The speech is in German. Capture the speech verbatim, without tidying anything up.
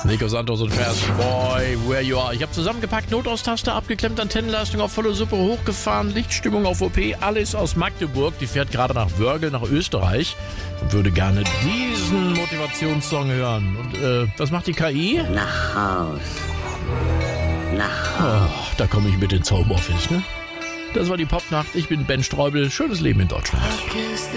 Nico Santos und Vers, Boy, where you are. Ich habe zusammengepackt, Notaustaste abgeklemmt, Antennenleistung auf volle Suppe hochgefahren, Lichtstimmung auf O P, alles aus Magdeburg. Die fährt gerade nach Wörgl, nach Österreich und würde gerne diesen Motivationssong hören. Und äh, was macht die K I? Nach Haus. Nach Haus. Oh, da komme ich mit ins Homeoffice, ne? Das war die Popnacht. Ich bin Ben Streubel. Schönes Leben in Deutschland.